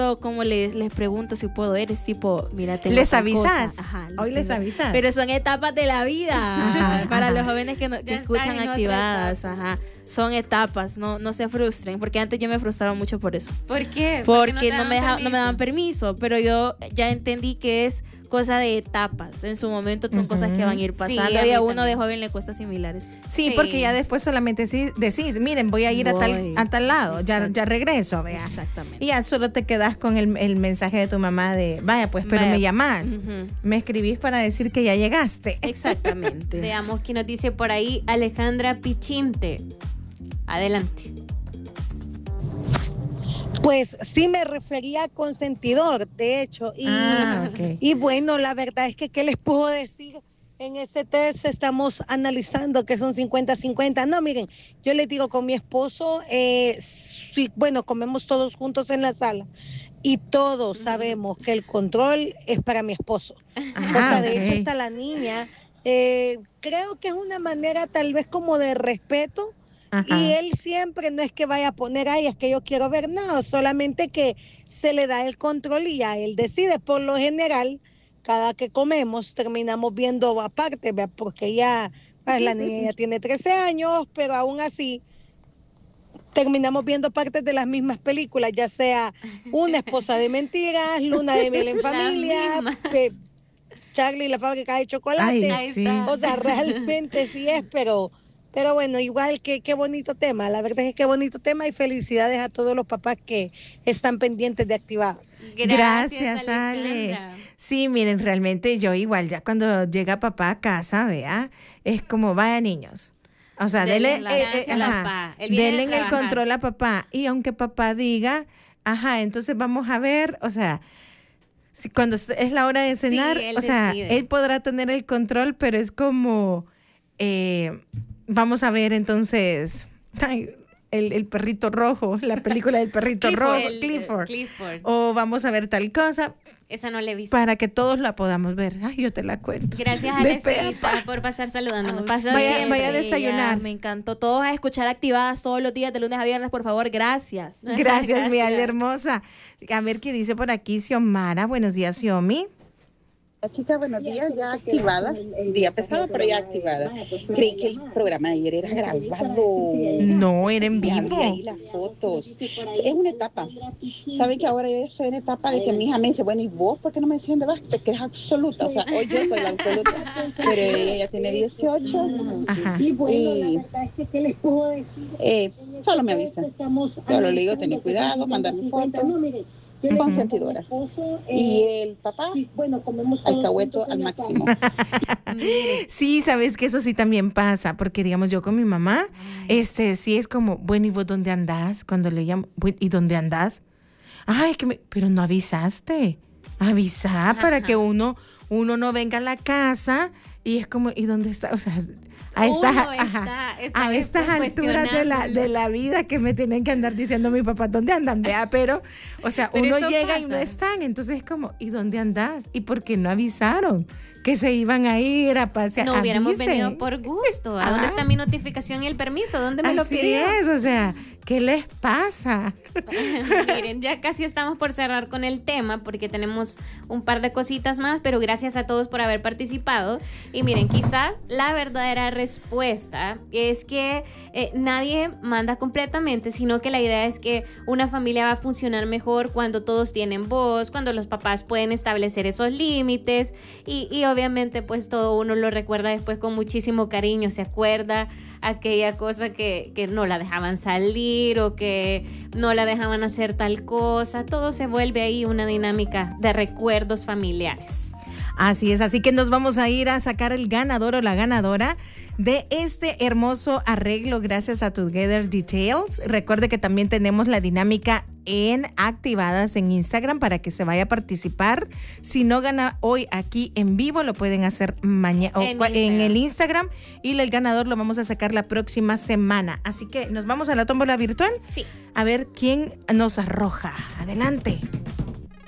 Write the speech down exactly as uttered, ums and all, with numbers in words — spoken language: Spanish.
yo como les, les pregunto si puedo ir, es tipo, mira, tengo ¿Les tal avisas? cosa. Ajá, Hoy les avisas. Pero son etapas de la vida. Ajá, para ajá. los jóvenes que, no, que escuchan activadas. Ajá. Son etapas, no, no se frustren, porque antes yo me frustraba mucho por eso. ¿Por qué? Porque, porque no, no, me deja, no me daban permiso. permiso, pero yo ya entendí que es cosa de etapas. En su momento son uh-huh. cosas que van a ir pasando, sí, a y a uno también. de joven le cuesta asimilar eso. Sí, Sí. porque ya después solamente sí, decís, miren, voy a ir a tal, Voy. a tal lado, ya, Exacto. ya regreso, vea. Exactamente. Y ya solo te quedas con el, el mensaje de tu mamá de, vaya pues, pero Vaya. me llamás, Uh-huh. me escribís para decir que ya llegaste. Exactamente. Veamos qué nos dice por ahí Alejandra Pichinte. Adelante. Pues sí me refería a consentidor, de hecho. Y, Ah, ok. y bueno, la verdad es que, ¿qué les puedo decir? En ese test estamos analizando que son cincuenta cincuenta. No, miren, yo les digo, con mi esposo, eh, sí, bueno, comemos todos juntos en la sala. Y todos sabemos que el control es para mi esposo. Ajá, o sea, de ok. hecho, está la niña. Eh, creo que es una manera tal vez como de respeto. Ajá. Y él siempre no es que vaya a poner, ay, es que yo quiero ver, no, solamente que se le da el control y ya él decide. Por lo general, cada que comemos terminamos viendo aparte, ¿verdad? Porque ya, pues, la niña ya tiene trece años, pero aún así terminamos viendo partes de las mismas películas, ya sea Una esposa de mentiras, Luna de miel en Las familia, mismas. pe- Charlie y la fábrica de chocolate. Ay, Ahí sí. está. O sea, realmente sí es, pero, pero bueno, igual que qué bonito tema. La verdad es que qué bonito tema y felicidades a todos los papás que están pendientes de Activadas. Gracias, Ale. Alejandra. Sí, miren, realmente yo igual, ya cuando llega papá a casa, vea, es como, vaya niños. O sea, Denle denle, la eh, chance eh, a ajá, papá. Él viene de denle el trabajar. control a papá. Y aunque papá diga, ajá, entonces vamos a ver, o sea, si cuando es la hora de cenar, Sí, él o sea, decide. él podrá tener el control, pero es como, eh, vamos a ver entonces, ay, el, el perrito rojo, la película del perrito Clifford, rojo, el- Clifford. Clifford. O vamos a ver tal cosa Esa no la he visto. para que todos la podamos ver. Ay, yo te la cuento. Gracias, De Alecita, Pepa. por pasar saludándonos. Ay, Pasa Vaya- siempre. vaya a desayunar. Ya, me encantó. Todos a escuchar Activadas todos los días de lunes a viernes, por favor. Gracias. Gracias, mi Gracias. Ale hermosa. A ver qué dice por aquí Xiomara. Buenos días, Xiomi. La chica, buenos días, ya activada. Día pesado, pero ya activada. Creí que el programa de ayer era grabado. No, era en Ya vivo. vi ahí las fotos. Es una etapa. Saben que ahora yo estoy en etapa de que mi hija me dice, bueno, ¿y vos por qué no me decían de vas? Que eres absoluta. O sea, hoy yo soy la absoluta. Pero ella ya tiene dieciocho. Ajá. Y bueno, Y- la verdad es que, ¿qué les puedo decir? Eh, solo me avisan. Estamos Solo le digo, analizando tenés que cuidado, son mándame cincuenta, fotos. no, miren, yo le Consentidora. digo a mi esposo, Y eh, el papá, sí, bueno, comemos todos alcahueto juntos al en la máximo. Mire, Sí, sabes que eso sí también pasa, porque digamos yo con mi mamá, este sí es como, bueno, ¿y vos dónde andás? Cuando le llamo, "Bueno, ¿y dónde andás? Ay, que me, pero no avisaste. Avisa para Ajá. que uno, uno no venga a la casa y es como, ¿y dónde está? O sea, a estas, Uno ajá, está- está a estas después alturas de la, cuestionándolo. de la vida que me tienen que andar diciendo mi papá, ¿dónde andan? Vea, pero, o sea, Pero uno eso llega y no pasa. están, entonces es como, ¿y dónde andás? ¿Y por qué no avisaron? Que se iban a ir a pasear. no hubiéramos Avisen. venido por gusto. ¿A dónde Ah. está mi notificación y el permiso? ¿Dónde me lo Así pidió? es, o sea, ¿qué les pasa? Miren, ya casi estamos por cerrar con el tema porque tenemos un par de cositas más, pero gracias a todos por haber participado. Y miren, quizá la verdadera respuesta es que eh, nadie manda completamente, sino que la idea es que una familia va a funcionar mejor cuando todos tienen voz, cuando los papás pueden establecer esos límites y, y obviamente pues todo uno lo recuerda después con muchísimo cariño, se acuerda aquella cosa que, que no la dejaban salir o que no la dejaban hacer tal cosa, todo se vuelve ahí una dinámica de recuerdos familiares. Así es, así que nos vamos a ir a sacar el ganador o la ganadora de este hermoso arreglo gracias a Together Details. Recuerde que también tenemos la dinámica en Activadas en Instagram para que se vaya a participar. Si no gana hoy aquí en vivo, lo pueden hacer mañana o En cua- en Instagram. el Instagram y el ganador lo vamos a sacar la próxima semana. Así que nos vamos a la tómbola virtual Sí. a ver quién nos arroja. Adelante.